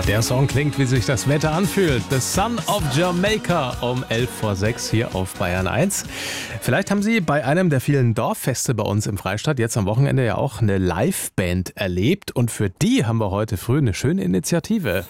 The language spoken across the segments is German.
Der Song klingt, wie sich das Wetter anfühlt. The Son of Jamaica um 11:06 hier auf Bayern 1. Vielleicht haben Sie bei einem der vielen Dorffeste bei uns im Freistaat jetzt am Wochenende ja auch eine Liveband erlebt. Und für die haben wir heute früh eine schöne Initiative.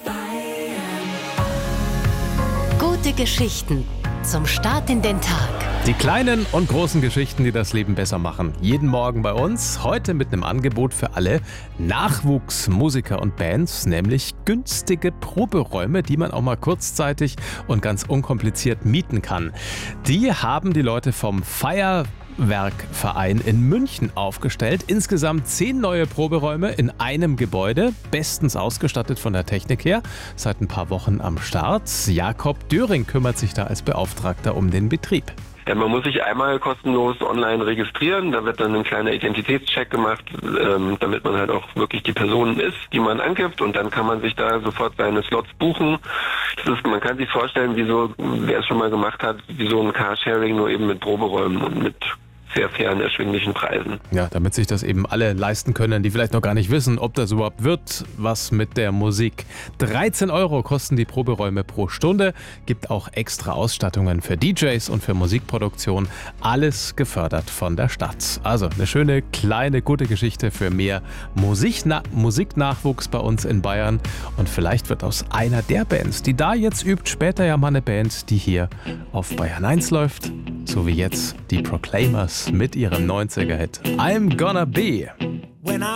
Gute Geschichten zum Start in den Tag. Die kleinen und großen Geschichten, die das Leben besser machen. Jeden Morgen bei uns. Heute mit einem Angebot für alle Nachwuchsmusiker und Bands, nämlich günstige Proberäume, die man auch mal kurzzeitig und ganz unkompliziert mieten kann. Die haben die Leute vom Feuerwerkverein in München aufgestellt. Insgesamt 10 neue Proberäume in einem Gebäude, bestens ausgestattet von der Technik her. Seit ein paar Wochen am Start. Jakob Döring kümmert sich da als Beauftragter um den Betrieb. Ja, man muss sich einmal kostenlos online registrieren, da wird dann ein kleiner Identitätscheck gemacht, damit man halt auch wirklich die Person ist, die man angibt, und dann kann man sich da sofort seine Slots buchen. Man kann sich vorstellen, wer es schon mal gemacht hat, wie so ein Carsharing, nur eben mit Proberäumen und mit sehr fairen, erschwinglichen Preisen. Ja, damit sich das eben alle leisten können, die vielleicht noch gar nicht wissen, ob das überhaupt wird, was mit der Musik. 13 € kosten die Proberäume pro Stunde. Gibt auch extra Ausstattungen für DJs und für Musikproduktion. Alles gefördert von der Stadt. Also eine schöne, kleine, gute Geschichte für mehr Musiknachwuchs bei uns in Bayern. Und vielleicht wird aus einer der Bands, die da jetzt übt, später ja mal eine Band, die hier auf Bayern 1 läuft. So wie jetzt die Proclaimers mit ihrem 90er-Hit I'm Gonna Be.